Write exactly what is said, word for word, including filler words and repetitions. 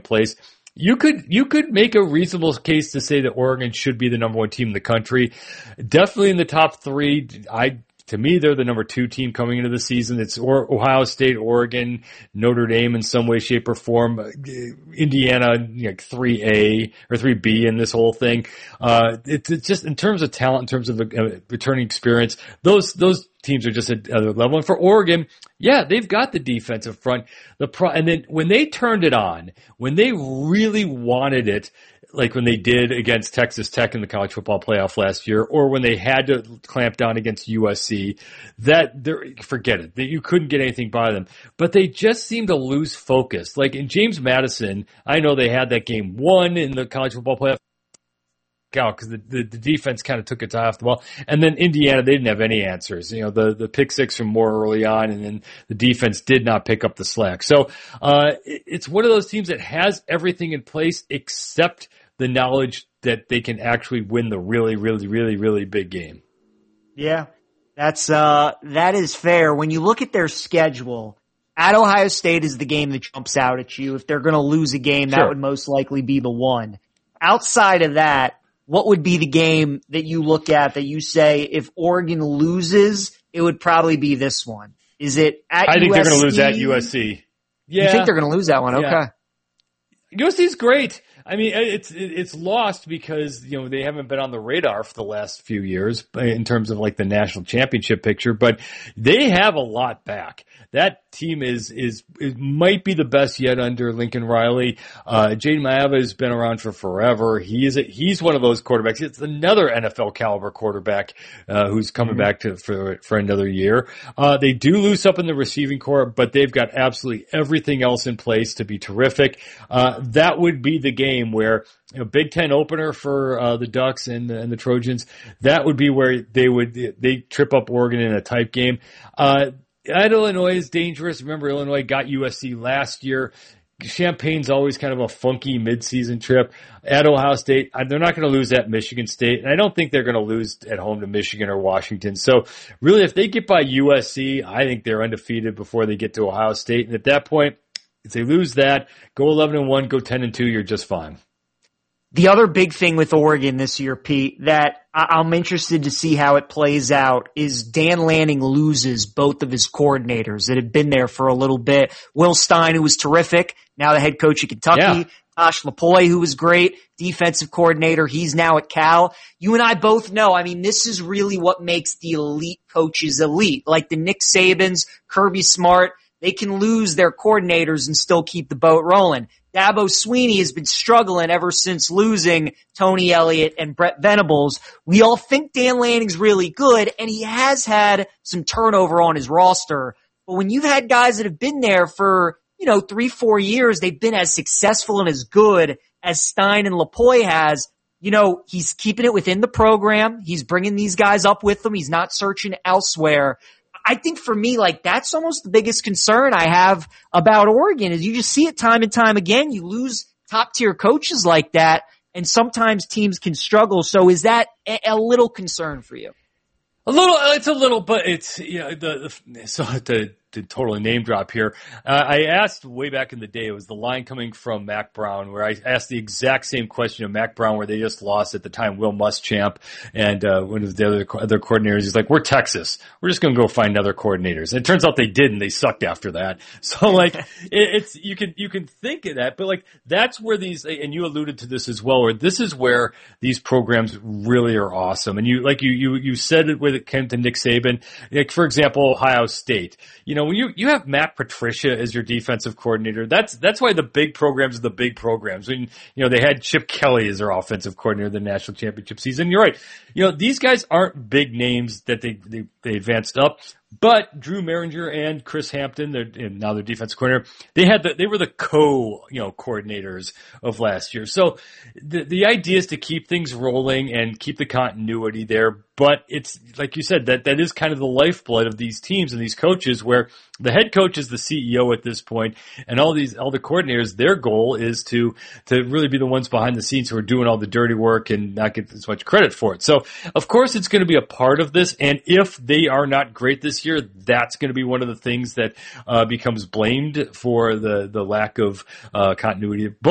place. You could you could make a reasonable case to say that Oregon should be the number one team in the country. Definitely in the top three. I to me, they're the number two team coming into the season. It's Ohio State, Oregon, Notre Dame in some way, shape, or form. Indiana, like three A or three B in this whole thing. Uh, it's, it's just in terms of talent, in terms of uh, returning experience, those those teams are just at another level. And for Oregon, yeah, they've got the defensive front. The pro- and then when they turned it on, when they really wanted it, like when they did against Texas Tech in the college football playoff last year, or when they had to clamp down against U S C, that they're, forget it, that you couldn't get anything by them. But they just seemed to lose focus. Like in James Madison, I know they had that game won in the college football playoff out because the, the, the defense kind of took its eye off the ball. And then Indiana, they didn't have any answers. You know, the, the pick six from Moore early on, and then the defense did not pick up the slack. So uh, it, it's one of those teams that has everything in place except the knowledge that they can actually win the really, really, really, really big game. Yeah, that's uh, that is fair. When you look at their schedule, at Ohio State is the game that jumps out at you. If they're going to lose a game, that Sure. would most likely be the one. Outside of that, what would be the game that you look at that you say if Oregon loses, it would probably be this one? Is it at I think U S C? they're going to lose at U S C. Yeah. You think they're going to lose that one? Okay. Yeah. U S C's great. I mean, it's it's lost because, you know, they haven't been on the radar for the last few years in terms of like the national championship picture, but they have a lot back. That team is, is, it might be the best yet under Lincoln Riley. Uh, Jaden Maiava has been around for forever. He is, a, he's one of those quarterbacks. It's another N F L caliber quarterback, uh, who's coming mm-hmm. back to, for, for another year. Uh, they do lose up in the receiving corps, but they've got absolutely everything else in place to be terrific. Uh, that would be the game where, you know, Big Ten opener for, uh, the Ducks and the, and the Trojans. That would be where they would, they trip up Oregon in a tight game. Uh, At Illinois is dangerous. Remember, Illinois got U S C last year. Champagne's always kind of a funky midseason trip. At Ohio State, they're not going to lose at Michigan State, and I don't think they're going to lose at home to Michigan or Washington. So really, if they get by U S C, I think they're undefeated before they get to Ohio State. And at that point, if they lose that, go eleven and one, go ten and two, you're just fine. The other big thing with Oregon this year, Pete, that I'm interested to see how it plays out is Dan Lanning loses both of his coordinators that have been there for a little bit. Will Stein, who was terrific, now the head coach at Kentucky. Yeah. Tosh Lapoy, who was great, defensive coordinator. He's now at Cal. You and I both know, I mean, this is really what makes the elite coaches elite. Like the Nick Sabans, Kirby Smart, they can lose their coordinators and still keep the boat rolling. Dabo Swinney has been struggling ever since losing Tony Elliott and Brett Venables. We all think Dan Lanning's really good, and he has had some turnover on his roster. But when you've had guys that have been there for, you know, three, four years, they've been as successful and as good as Stein and Lapoy has. You know, he's keeping it within the program. He's bringing these guys up with him. He's not searching elsewhere. I think for me, like, that's almost the biggest concern I have about Oregon is you just see it time and time again. You lose top tier coaches like that, and sometimes teams can struggle. So is that a, a little concern for you? A little, it's a little, but it's, you know, the, the so to, to totally name drop here. Uh, I asked way back in the day, it was the line coming from Mac Brown, where I asked the exact same question of Mac Brown, where they just lost at the time Will Muschamp and uh, one of the other other coordinators. He's like, "We're Texas. We're just going to go find other coordinators." And it turns out they did, and they sucked after that. So like, it, it's you can you can think of that, but like that's where these, and you alluded to this as well, where this is where these programs really are awesome. And you like you you you said it when it came to Nick Saban, like for example, Ohio State. You know, when you, you have Matt Patricia as your defensive coordinator, that's, that's why the big programs are the big programs. When, you know, they had Chip Kelly as their offensive coordinator in the national championship season. You're right. You know, these guys aren't big names that they, they, they advanced up. But Drew Maringer and Chris Hampton, they're, and now their defensive coordinator, they had the, they were the co, you know, coordinators of last year. So the, the idea is to keep things rolling and keep the continuity there. But it's, like you said, that, that is kind of the lifeblood of these teams and these coaches, where the head coach is the C E O at this point, and all these, all the coordinators, their goal is to, to really be the ones behind the scenes who are doing all the dirty work and not get as much credit for it. So, of course, it's going to be a part of this. And if they are not great this year, that's going to be one of the things that, uh, becomes blamed for the, the lack of, uh, continuity.